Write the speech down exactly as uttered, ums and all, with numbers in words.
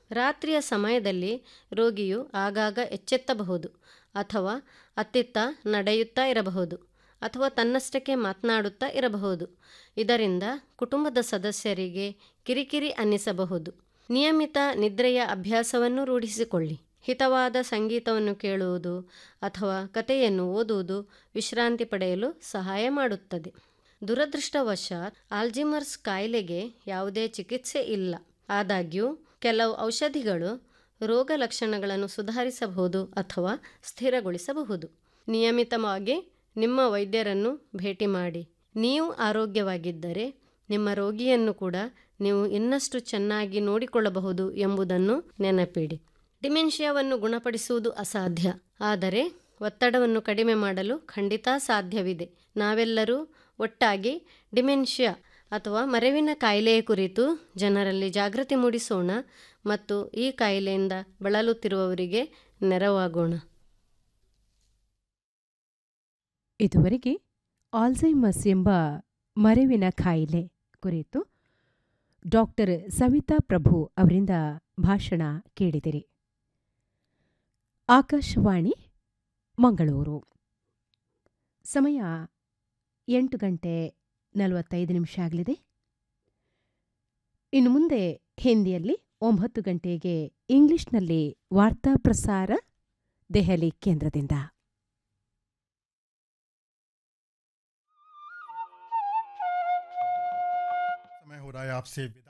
ರಾತ್ರಿಯ ಸಮಯದಲ್ಲಿ ರೋಗಿಯು ಆಗಾಗ ಎಚ್ಚೆತ್ತಬಹುದು ಅಥವಾ ಅತ್ತಿತ್ತ ನಡೆಯುತ್ತಾ ಇರಬಹುದು ಅಥವಾ ತನ್ನಷ್ಟಕ್ಕೆ ಮಾತನಾಡುತ್ತಾ ಇರಬಹುದು. ಇದರಿಂದ ಕುಟುಂಬದ ಸದಸ್ಯರಿಗೆ ಕಿರಿಕಿರಿ ಅನ್ನಿಸಬಹುದು. ನಿಯಮಿತ ನಿದ್ರೆಯ ಅಭ್ಯಾಸವನ್ನು ರೂಢಿಸಿಕೊಳ್ಳಿ. ಹಿತವಾದ ಸಂಗೀತವನ್ನು ಕೇಳುವುದು ಅಥವಾ ಕಥೆಯನ್ನು ಓದುವುದು ವಿಶ್ರಾಂತಿ ಪಡೆಯಲು ಸಹಾಯ ಮಾಡುತ್ತದೆ. ದುರದೃಷ್ಟವಶಾತ್ ಆಲ್ಝೀಮರ್ಸ್ ಕಾಯಿಲೆಗೆ ಯಾವುದೇ ಚಿಕಿತ್ಸೆ ಇಲ್ಲ. ಆದಾಗ್ಯೂ ಕೆಲವು ಔಷಧಿಗಳು ರೋಗ ಲಕ್ಷಣಗಳನ್ನು ಸುಧಾರಿಸಬಹುದು ಅಥವಾ ಸ್ಥಿರಗೊಳಿಸಬಹುದು. ನಿಯಮಿತವಾಗಿ ನಿಮ್ಮ ವೈದ್ಯರನ್ನು ಭೇಟಿ ಮಾಡಿ. ನೀವು ಆರೋಗ್ಯವಾಗಿದ್ದರೆ ನಿಮ್ಮ ರೋಗಿಯನ್ನು ಕೂಡ ನೀವು ಇನ್ನಷ್ಟು ಚೆನ್ನಾಗಿ ನೋಡಿಕೊಳ್ಳಬಹುದು ಎಂಬುದನ್ನು ನೆನಪಿಡಿ. ಡಿಮೆನ್ಷಿಯಾವನ್ನು ಗುಣಪಡಿಸುವುದು ಅಸಾಧ್ಯ, ಆದರೆ ಒತ್ತಡವನ್ನು ಕಡಿಮೆ ಮಾಡಲು ಖಂಡಿತ ಸಾಧ್ಯವಿದೆ. ನಾವೆಲ್ಲರೂ ಒಟ್ಟಾಗಿ ಡಿಮೆನ್ಷಿಯಾ ಅಥವಾ ಮರೆವಿನ ಕಾಯಿಲೆಯ ಕುರಿತು ಜನರಲ್ಲಿ ಜಾಗೃತಿ ಮೂಡಿಸೋಣ ಮತ್ತು ಈ ಕಾಯಿಲೆಯಿಂದ ಬಳಲುತ್ತಿರುವವರಿಗೆ ನೆರವಾಗೋಣ. ಇದುವರೆಗೆ ಆಲ್ಝೈಮರ್ಸ್ ಎಂಬ ಮರೆವಿನ ಕಾಯಿಲೆ ಕುರಿತು ಡಾಕ್ಟರ್ ಸವಿತಾ ಪ್ರಭು ಅವರಿಂದ ಭಾಷಣ ಕೇಳಿದಿರಿ. ಆಕಾಶವಾಣಿ ಮಂಗಳೂರು. ಸಮಯ ಎಂಟು ಗಂಟೆ ನಲವತ್ತೈದು ನಿಮಿಷ ಆಗಲಿದೆ. ಇನ್ನು ಮುಂದೆ ಹಿಂದಿಯಲ್ಲಿ ಒಂಬತ್ತು ಗಂಟೆಗೆ ಇಂಗ್ಲಿಷ್ನಲ್ಲಿ ವಾರ್ತಾ ಪ್ರಸಾರ ದೆಹಲಿ ಕೇಂದ್ರದಿಂದ. समय हो रहा है आपसे